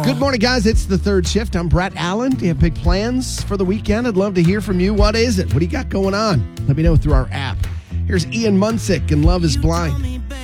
Good morning, guys. It's the third shift. I'm Brett Allen. Do you have big plans for the weekend? I'd love to hear from you. What is it? What do you got going on? Let me know through our app. Here's Ian Munsick and Love is Blind.